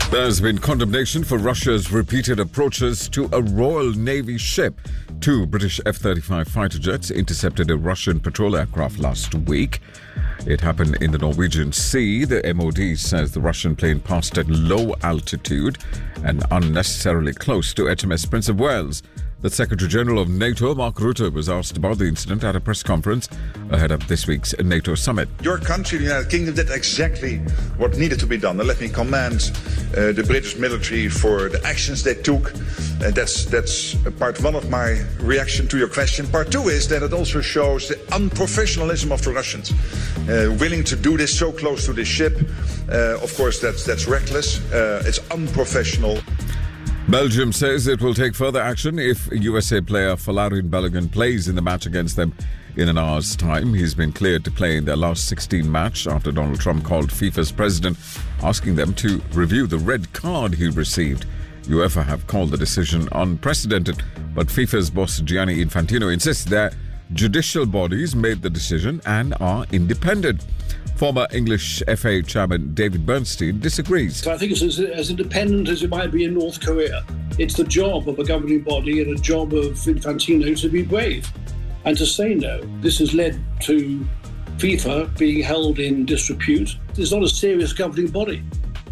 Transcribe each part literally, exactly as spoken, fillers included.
There's been condemnation for Russia's repeated approaches to a Royal Navy ship. Two British F thirty-five fighter jets intercepted a Russian patrol aircraft last week. It happened in the Norwegian Sea. The M O D says the Russian plane passed at low altitude and unnecessarily close to H M S Prince of Wales. The Secretary-General of NATO, Mark Rutte, was asked about the incident at a press conference ahead of this week's NATO summit. Your country, the United Kingdom, did exactly what needed to be done. And let me commend uh, the British military for the actions they took. Uh, that's that's part one of my reaction to your question. Part two is that it also shows the unprofessionalism of the Russians. Uh, willing to do this so close to this ship. Uh, of course, that's, that's reckless. Uh, it's unprofessional. Belgium says it will take further action if U S A player Folarin Balogun plays in the match against them in an hour's time. He's been cleared to play in their last sixteen match after Donald Trump called FIFA's president, asking them to review the red card he received. UEFA have called the decision unprecedented, but FIFA's boss Gianni Infantino insists their judicial bodies made the decision and are independent. Former English F A chairman David Bernstein disagrees. So I think it's as, as independent as it might be in North Korea. It's the job of a governing body and a job of Infantino to be brave and to say no. This has led to FIFA being held in disrepute. It's not a serious governing body.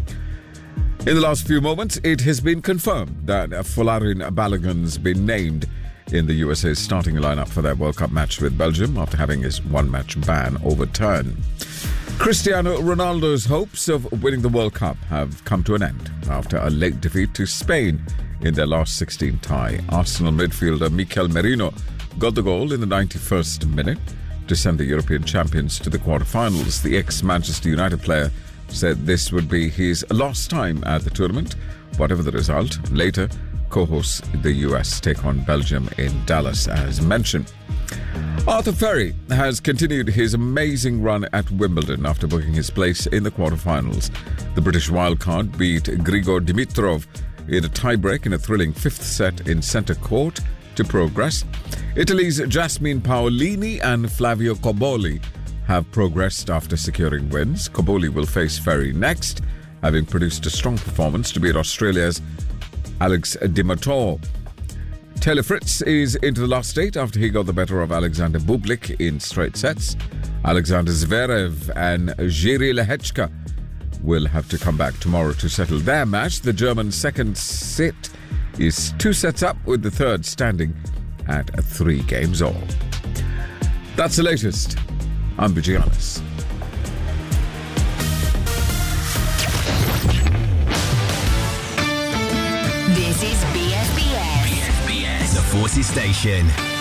In the last few moments, it has been confirmed that Folarin Balogun's been named in the U S A's starting lineup for their World Cup match with Belgium after having his one-match ban overturned. Cristiano Ronaldo's hopes of winning the World Cup have come to an end after a late defeat to Spain in their last sixteen tie. Arsenal midfielder Mikel Merino got the goal in the ninety-first minute to send the European champions to the quarter-finals. The ex-Manchester United player said this would be his last time at the tournament, whatever the result. Later, co-hosts the U S take on Belgium in Dallas, as mentioned. Arthur Ferry has continued his amazing run at Wimbledon after booking his place in the quarterfinals. The British wildcard beat Grigor Dimitrov in a tiebreak in a thrilling fifth set in centre court to progress. Italy's Jasmine Paolini and Flavio Cobolli have progressed after securing wins. Cobolli will face Ferry next, having produced a strong performance to beat Australia's Alex de Minaur. Taylor Fritz is into the last eight after he got the better of Alexander Bublik in straight sets. Alexander Zverev and Jiří Lehečka will have to come back tomorrow to settle their match. The German second set is two sets up, with the third standing at three games all. That's the latest. I'm Vijayanis. This is B S B S. B S B S, the Forces Station.